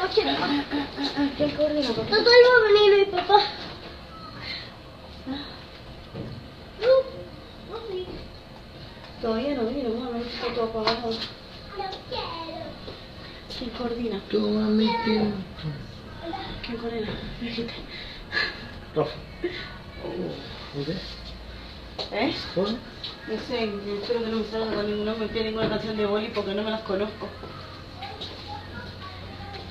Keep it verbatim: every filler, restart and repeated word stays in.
¿Quién coordina, papá? Todo el venir mi papá. Todavía no vino, mamá, está todo apagado. No quiero. ¿Quién coordina? Toma mi tiempo. ¿Quién coordina? Fíjate. Rafa. ¿Qué? ¿Eh? ¿Por? No sé, espero que no me salga con ninguna, me pida ninguna canción de Boli porque no me las conozco.